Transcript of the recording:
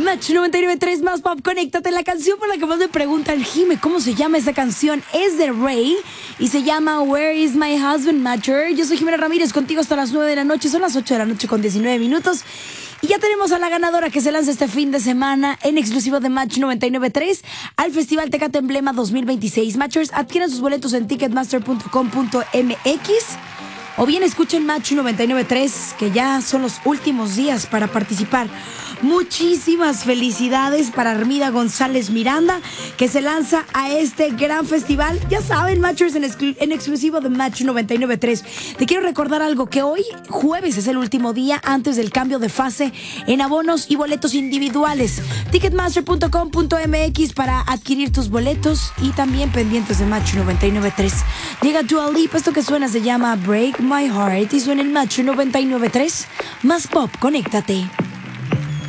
Match 99.3 más pop, conéctate. La canción por la que más me preguntan, Jime, ¿cómo se llama esa canción? Es de Rey y se llama Where is my husband, Matcher? Yo soy Jimena Ramírez, contigo hasta las 9 de la noche. Son las 8 de la noche con 19 minutos. Y ya tenemos a la ganadora que se lanza este fin de semana en exclusivo de Match 99.3 al Festival Tecate Emblema 2026. Matchers, adquieren sus boletos en ticketmaster.com.mx o bien escuchen Match 99.3, que ya son los últimos días para participar. Muchísimas felicidades para Armida González Miranda, que se lanza a este gran festival. Ya saben, Matchers, en exclusivo de Match 99.3. Te quiero recordar algo, que hoy, jueves, es el último día antes del cambio de fase en abonos y boletos individuales. Ticketmaster.com.mx para adquirir tus boletos y también pendientes de Match 99.3. Llega Dua Lipa, esto que suena se llama Break My Heart y suena en Match 99.3. Más pop, conéctate.